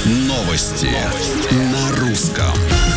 Новости на русском.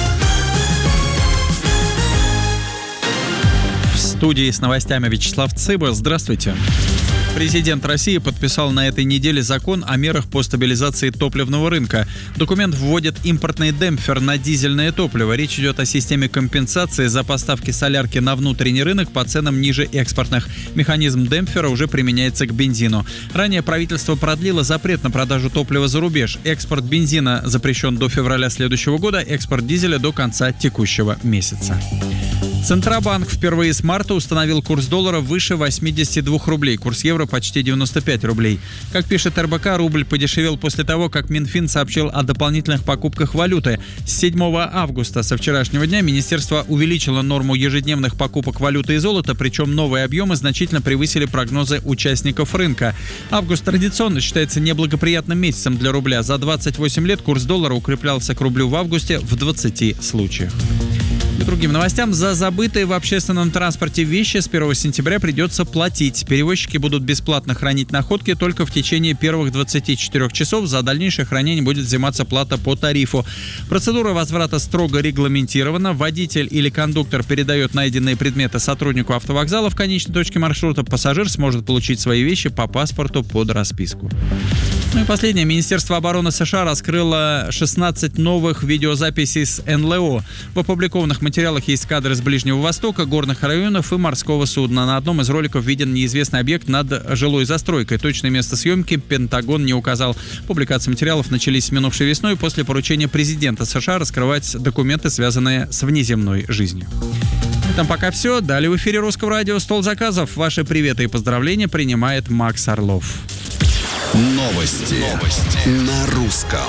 В студии с новостями Вячеслав Цыба. Здравствуйте. Президент России подписал на этой неделе закон о мерах по стабилизации топливного рынка. Документ вводит импортный демпфер на дизельное топливо. Речь идет о системе компенсации за поставки солярки на внутренний рынок по ценам ниже экспортных. Механизм демпфера уже применяется к бензину. Ранее правительство продлило запрет на продажу топлива за рубеж. Экспорт бензина запрещен до февраля следующего года, экспорт дизеля до конца текущего месяца. Центробанк впервые с марта установил курс доллара выше 82 рублей, курс евро почти 95 рублей. Как пишет РБК, рубль подешевел после того, как Минфин сообщил о дополнительных покупках валюты. С 7 августа, со вчерашнего дня, министерство увеличило норму ежедневных покупок валюты и золота, причем новые объемы значительно превысили прогнозы участников рынка. Август традиционно считается неблагоприятным месяцем для рубля. За 28 лет курс доллара укреплялся к рублю в августе в 20 случаях. К другим новостям. За забытые в общественном транспорте вещи с 1 сентября придется платить. Перевозчики будут бесплатно хранить находки только в течение первых 24 часов. За дальнейшее хранение будет взиматься плата по тарифу. Процедура возврата строго регламентирована. Водитель или кондуктор передает найденные предметы сотруднику автовокзала в конечной точке маршрута. Пассажир сможет получить свои вещи по паспорту под расписку. Ну и последнее. Министерство обороны США раскрыло 16 новых видеозаписей с НЛО. В опубликованных материалах есть кадры с Ближнего Востока, горных районов и морского судна. На одном из роликов виден неизвестный объект над жилой застройкой. Точное место съемки Пентагон не указал. Публикации материалов начались с минувшей весной после поручения президента США раскрывать документы, связанные с внеземной жизнью. На этом пока все. Далее в эфире Русского радио «Стол заказов». Ваши приветы и поздравления принимает Макс Орлов. Новости на русском.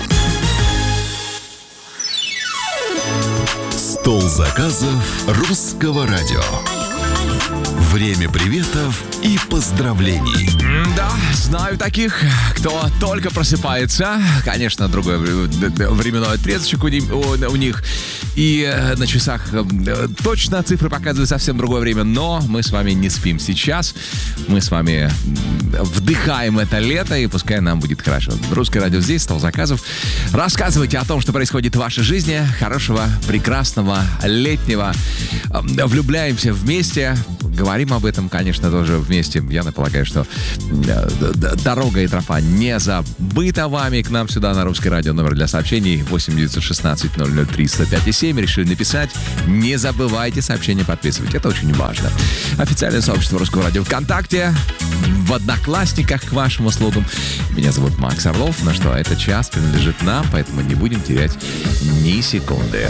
Стол заказов Русского радио. Время приветов и поздравлений. Да, знаю таких, кто только просыпается. Конечно, другой временной отрезочек у них. И на часах точно цифры показывают совсем другое время. Но мы с вами не спим сейчас. Мы с вами вдыхаем это лето, и пускай нам будет хорошо. Русское радио здесь, стол заказов. Рассказывайте о том, что происходит в вашей жизни. Хорошего, прекрасного, летнего. Влюбляемся вместе. Говорим об этом, конечно, тоже вместе. Я полагаю, что дорога и тропа не забыта вами. К нам сюда на Русское радио. Номер для сообщений 8-916-003-105-7. Решили написать. Не забывайте сообщения подписывать. Это очень важно. Официальное сообщество Русского радио ВКонтакте. В Одноклассниках к вашим услугам. Меня зовут Макс Орлов. Ну что, этот час принадлежит нам, поэтому не будем терять ни секунды.